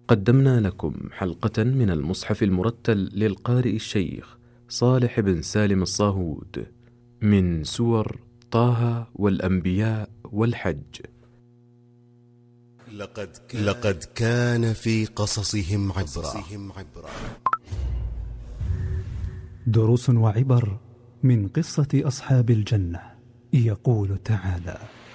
قدمنا لكم حلقة من المصحف المرتل للقارئ الشيخ صالح بن سالم الصاهود من سور طه والأنبياء والحج. لقد كان في قصصهم عبرة. دروس وعبر من قصة أصحاب الجنة. يقول تعالى: